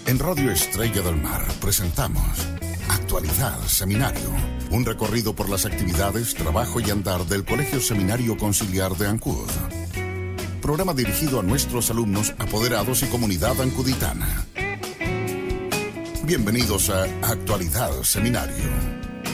En Radio Estrella del Mar presentamos Actualidad Seminario, un recorrido por las actividades, trabajo y andar del Colegio Seminario Conciliar de Ancud. Programa dirigido a nuestros alumnos, apoderados y comunidad ancuditana. Bienvenidos a Actualidad Seminario.